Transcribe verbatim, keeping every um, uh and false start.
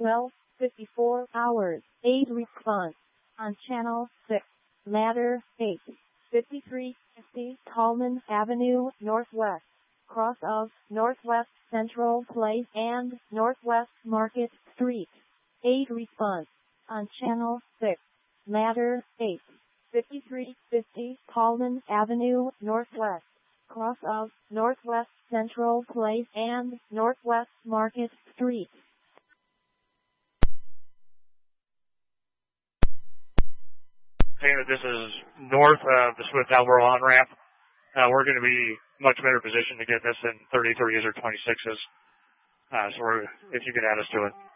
twelve fifty-four hours, eight response. On channel six, ladder eight, fifty-three fifty Tallman Avenue Northwest, cross of Northwest Central Place and Northwest Market Street. eight response. On channel six, ladder eight, fifty-three fifty Tallman Avenue Northwest, cross of Northwest Central Place and Northwest Market Street. Hey, this is north of the Swift Alvaro on-ramp. Uh, we're going to be much better positioned to get this in thirty-threes or twenty-sixes. Uh, so we're, if you could add us to it.